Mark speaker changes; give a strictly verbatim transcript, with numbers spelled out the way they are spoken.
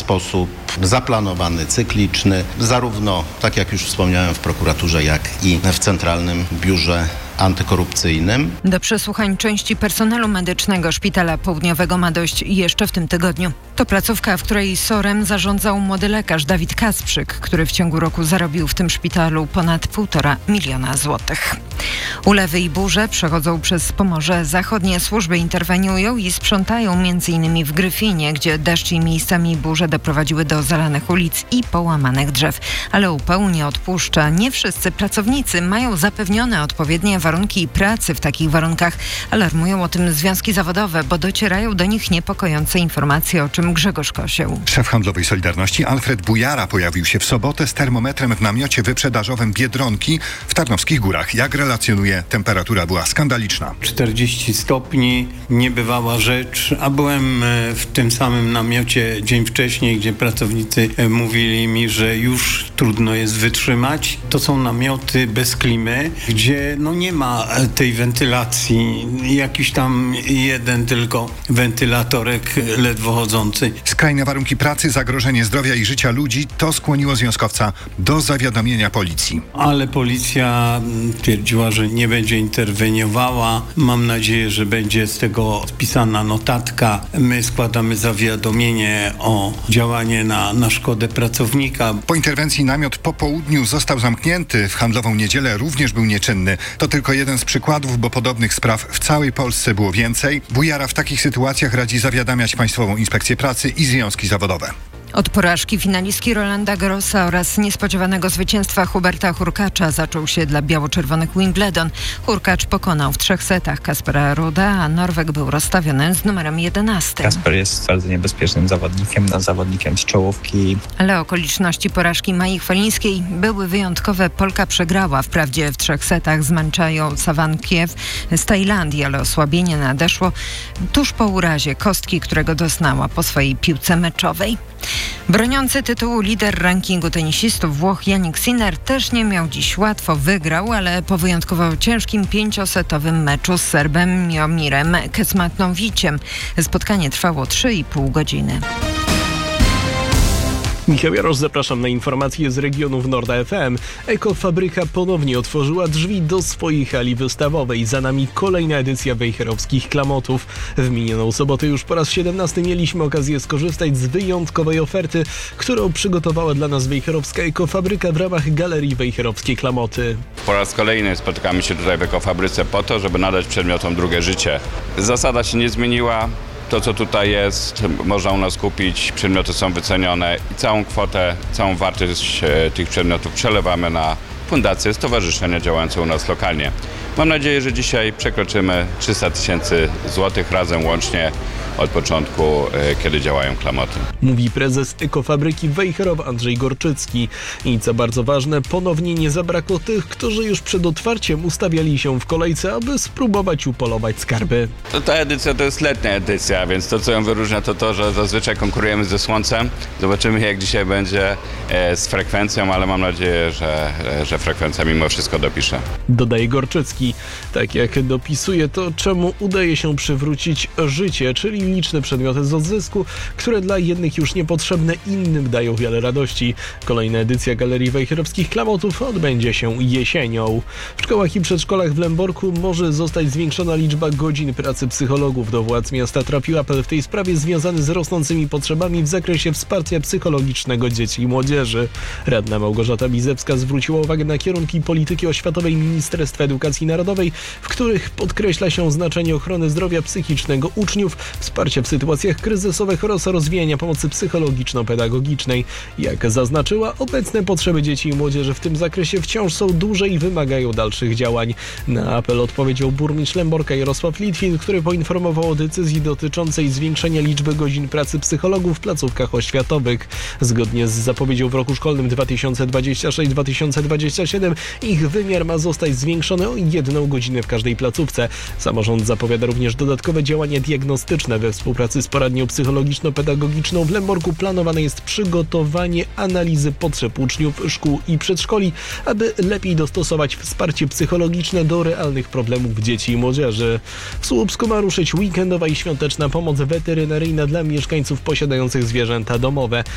Speaker 1: sposób zaplanowany, cykliczny, zarówno, tak jak już wspomniałem, w prokuraturze, jak i w Centralnym Biurze Antykorupcyjnym.
Speaker 2: Do przesłuchań części personelu medycznego Szpitala Południowego ma dojść jeszcze w tym tygodniu. To placówka, w której SOR-em zarządzał młody lekarz Dawid Kasprzyk, który w ciągu roku zarobił w tym szpitalu ponad półtora miliona złotych. Ulewy i burze przechodzą przez Pomorze Zachodnie. Służby interweniują i sprzątają m.in. w Gryfinie, gdzie deszcz i miejscami burze doprowadziły do zalanych ulic i połamanych drzew. Ale upał nie odpuszcza. Nie wszyscy pracownicy mają zapewnione odpowiednie warunki pracy w takich warunkach. Alarmują o tym związki zawodowe, bo docierają do nich niepokojące informacje, o czym Grzegorz Kosieł.
Speaker 3: Szef handlowej Solidarności Alfred Bujara pojawił się w sobotę z termometrem w namiocie wyprzedażowym Biedronki w Tarnowskich Górach. Jak relacjonuje, temperatura była skandaliczna.
Speaker 4: czterdzieści stopni, niebywała rzecz, a byłem w tym samym namiocie dzień wcześniej, gdzie pracownicy mówili mi, że już trudno jest wytrzymać. To są namioty bez klimy, gdzie no nie ma tej wentylacji. Jakiś tam jeden tylko wentylatorek ledwo chodzący.
Speaker 3: Skrajne warunki pracy, zagrożenie zdrowia i życia ludzi, to skłoniło związkowca do zawiadomienia policji.
Speaker 4: Ale policja twierdziła, że nie będzie interweniowała. Mam nadzieję, że będzie z tego spisana notatka. My składamy zawiadomienie o działanie na, na szkodę pracownika.
Speaker 3: Po interwencji namiot po południu został zamknięty. W handlową niedzielę również był nieczynny. To tylko jeden z przykładów, bo podobnych spraw w całej Polsce było więcej. Bujara w takich sytuacjach radzi zawiadamiać Państwową Inspekcję Pracy i związki zawodowe.
Speaker 2: Od porażki finalistki Rolanda Garrosa oraz niespodziewanego zwycięstwa Huberta Hurkacza zaczął się dla biało-czerwonych Wimbledon. Hurkacz pokonał w trzech setach Kaspera Ruda, a Norweg był rozstawiony z numerem jedenastym.
Speaker 5: Kasper jest bardzo niebezpiecznym zawodnikiem, no, zawodnikiem z czołówki.
Speaker 2: Ale okoliczności porażki Mai Chwalińskiej były wyjątkowe. Polka przegrała wprawdzie w trzech setach z Manchają Sawankiew z Tajlandii, ale osłabienie nadeszło tuż po urazie kostki, którego doznała po swojej piłce meczowej. Broniący tytułu lider rankingu tenisistów Włoch Jannik Sinner też nie miał dziś łatwo. Wygrał, ale po wyjątkowo ciężkim pięciosetowym meczu z Serbem Miomirem Kecmanowiciem. Spotkanie trwało trzy i pół godziny.
Speaker 6: Michał Jarosz, zapraszam na informacje z regionów Norda F M. Ekofabryka ponownie otworzyła drzwi do swojej hali wystawowej. Za nami kolejna edycja wejherowskich klamotów. W minioną sobotę już po raz siedemnasty mieliśmy okazję skorzystać z wyjątkowej oferty, którą przygotowała dla nas wejherowska ekofabryka w ramach Galerii Wejherowskie Klamoty.
Speaker 7: Po raz kolejny spotykamy się tutaj w ekofabryce po to, żeby nadać przedmiotom drugie życie. Zasada się nie zmieniła. To, co tutaj jest, można u nas kupić, przedmioty są wycenione i całą kwotę, całą wartość tych przedmiotów przelewamy na fundacje, stowarzyszenia działające u nas lokalnie. Mam nadzieję, że dzisiaj przekroczymy trzysta tysięcy złotych razem łącznie od początku, kiedy działają klamoty.
Speaker 6: Mówi prezes ekofabryki Wejherow Andrzej Gorczycki. I co bardzo ważne, ponownie nie zabrakło tych, którzy już przed otwarciem ustawiali się w kolejce, aby spróbować upolować skarby.
Speaker 7: To ta edycja to jest letnia edycja, więc to, co ją wyróżnia, to to, że zazwyczaj konkurujemy ze słońcem. Zobaczymy, jak dzisiaj będzie z frekwencją, ale mam nadzieję, że, że frekwencja mimo wszystko dopisze.
Speaker 6: Dodaje Gorczycki. Tak jak dopisuje to, czemu udaje się przywrócić życie, czyli liczne przedmioty z odzysku, które dla jednych już niepotrzebne, innym dają wiele radości. Kolejna edycja Galerii Wejherowskich Klamotów odbędzie się jesienią. W szkołach i przedszkolach w Lęborku może zostać zwiększona liczba godzin pracy psychologów. Do władz miasta trafił apel w tej sprawie związany z rosnącymi potrzebami w zakresie wsparcia psychologicznego dzieci i młodzieży. Radna Małgorzata Bizewska zwróciła uwagę na kierunki polityki oświatowej Ministerstwa Edukacji Narodowej, w których podkreśla się znaczenie ochrony zdrowia psychicznego uczniów, wsparcia w sytuacjach kryzysowych oraz rozwijania pomocy psychologiczno-pedagogicznej. Jak zaznaczyła, obecne potrzeby dzieci i młodzieży w tym zakresie wciąż są duże i wymagają dalszych działań. Na apel odpowiedział burmistrz Lęborka Jarosław Litwin, który poinformował o decyzji dotyczącej zwiększenia liczby godzin pracy psychologów w placówkach oświatowych. Zgodnie z zapowiedzią w roku szkolnym dwa tysiące dwudziestym szóstym dwa tysiące dwudziestym siódmym ich wymiar ma zostać zwiększony o jedną godzinę w każdej placówce. Samorząd zapowiada również dodatkowe działania diagnostyczne. We współpracy z poradnią psychologiczno-pedagogiczną w Lęborku planowane jest przygotowanie analizy potrzeb uczniów, szkół i przedszkoli, aby lepiej dostosować wsparcie psychologiczne do realnych problemów dzieci i młodzieży. W Słupsku ma ruszyć weekendowa i świąteczna pomoc weterynaryjna dla mieszkańców posiadających zwierzęta domowe.